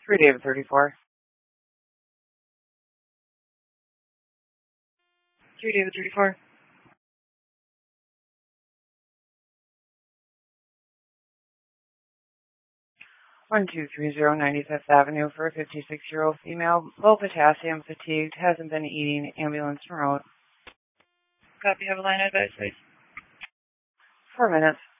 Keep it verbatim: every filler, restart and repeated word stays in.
Three David thirty-four. Three David thirty-four. One two three zero ninety-fifth Avenue for a fifty-six-year-old female, low potassium, fatigued, hasn't been eating, ambulance en route. Copy, have a line advice, please. Four minutes.